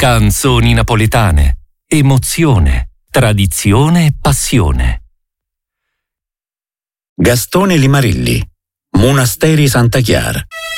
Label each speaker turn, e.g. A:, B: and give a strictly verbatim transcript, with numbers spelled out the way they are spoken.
A: Canzoni napoletane, emozione, tradizione e passione.
B: Gastone Limarilli, Monasteri Santa Chiara.